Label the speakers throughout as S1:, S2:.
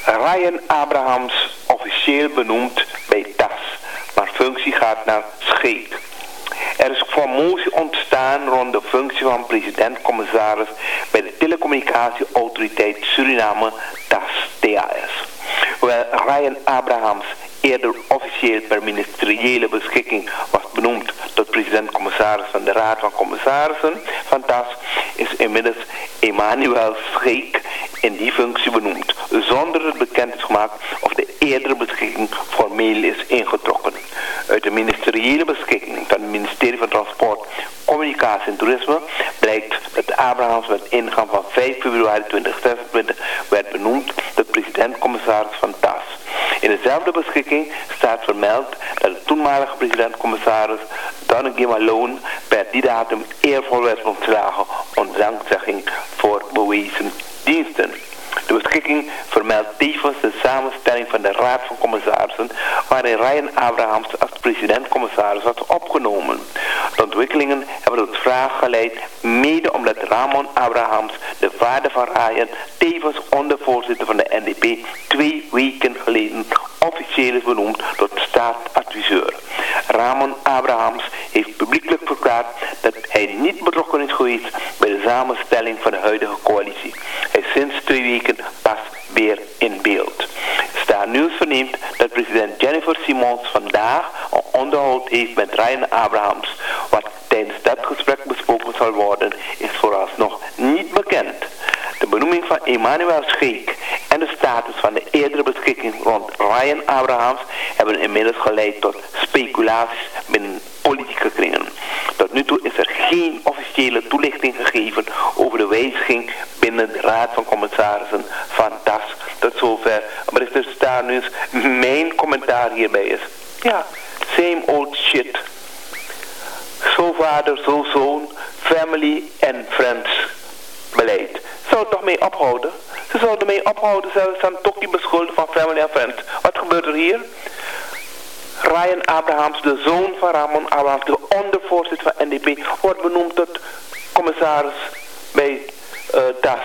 S1: Ryan Abrahams officieel benoemd bij TAS, maar functie gaat naar Scheek. Er is commotie ontstaan rond de functie van president-commissaris bij de Telecommunicatieautoriteit Suriname TAS. Hoewel Ryan Abrahams eerder officieel per ministeriële beschikking was benoemd tot president-commissaris van de Raad van Commissarissen van TAS, is inmiddels Emmanuel Scheek in die functie benoemd, zonder dat bekend is gemaakt of de eerdere beschikking formeel is ingetrokken. Uit de ministeriële beschikking van het ministerie van Transport, Communicatie en Toerisme blijkt dat Abrahams met ingang van 5 februari 2026 werd benoemd tot president-commissaris van TAS. In dezelfde beschikking staat vermeld dat de toenmalige president-commissaris Donnegie Malone per die datum eervol werd ontslagen onder dankzegging voor bewezen diensten. De beschikking vermeldt tevens de samenstelling van de Raad van Commissarissen, waarin Ryan Abrahams als president-commissaris was opgenomen. De ontwikkelingen hebben tot vragen geleid, mede omdat Ramon Abrahams, de vader van Ryan, tevens ondervoorzitter van de NDP, 2 weken geleden officieel is benoemd tot staatsadviseur. Ramon Abrahams heeft publiekelijk verklaard dat hij niet betrokken is geweest bij de samenstelling van de huidige coalitie. Hij is sinds 2 weken pas weer in beeld. Star Nieuws verneemt dat president Jennifer Simons vandaag een onderhoud heeft met Ryan Abrahams. Wat tijdens dat gesprek besproken zal worden is vooralsnog niet bekend. De benoeming van Emmanuel Scheek en de status van de eerdere beschikking rond Ryan Abrahams hebben inmiddels geleid tot speculaties binnen politieke kringen. Tot nu toe is er geen officiële toelichting gegeven over de wijziging binnen de Raad van Commissarissen van TAS. Tot zover bericht Star News. Mijn commentaar hierbij is: ja, same old shit. Zo vader, zo zoon, family en friends beleid. Zou het toch mee ophouden? Ze zouden mee ophouden zelfs aan Tokkie beschuldigd van family en friends. Wat gebeurt er hier? Ryan Abrahams, de zoon van Ramon Abrahams, de ondervoorzitter van NDP, wordt benoemd tot commissaris bij TAS,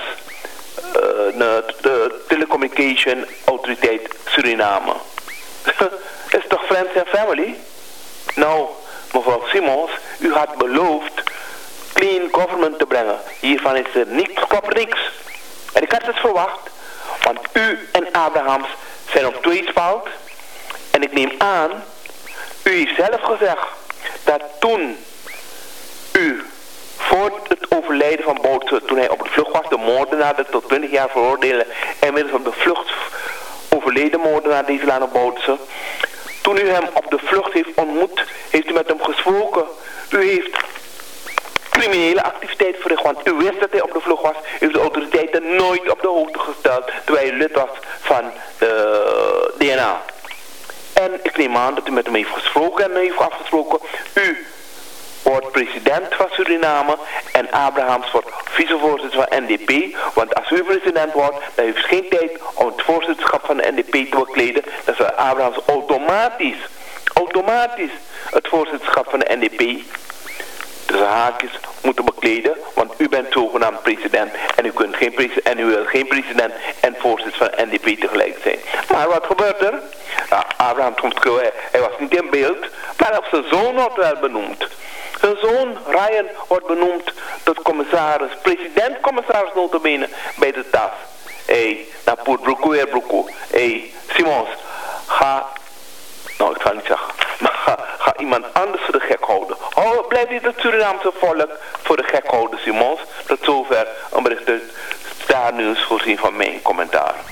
S1: de Telecommunication Autoriteit Suriname. Is toch friends and family? Nou, mevrouw Simons, u had beloofd clean government te brengen. Hiervan is er niks, klopt niks. En ik had het verwacht, want u en Abrahams zijn op tweespalt. En ik neem aan, u heeft zelf gezegd dat toen u voor het overlijden van Boutsen, toen hij op de vlucht was, de moordenaar, de tot 20 jaar veroordeelde, inmiddels op de vlucht overleden moordenaar Dezelano Boutsen, toen u hem op de vlucht heeft ontmoet, heeft u met hem gesproken. U heeft criminele activiteit verricht, want u wist dat hij op de vlucht was. U heeft de autoriteiten nooit op de hoogte gesteld, terwijl u lid was van DNA. En ik neem aan dat u met hem heeft gesproken en heeft afgesproken. U wordt president van Suriname en Abrahams wordt vicevoorzitter van NDP. Want als u president wordt, dan heeft u geen tijd om het voorzitterschap van de NDP te bekleden. Dan zal Abrahams automatisch het voorzitterschap van de NDP, dus haakjes, moeten bekleden. Want u bent zogenaamd president en u kunt en u wil geen president en voorzitter van de NDP tegelijk zijn. Maar wat gebeurt er? Ja, Abraham hij was niet in beeld, maar op zijn zoon wordt wel benoemd. Zijn zoon Ryan wordt benoemd tot commissaris, president-commissaris nota bene bij de TAS. Nou poet broekoe broekoe. Simons, ik ga niet zeggen, maar ga iemand anders voor de gek houden. Blijf niet het Surinaamse volk voor de gek houden, Simons. Tot zover een bericht uit Star News voorzien van mijn commentaar.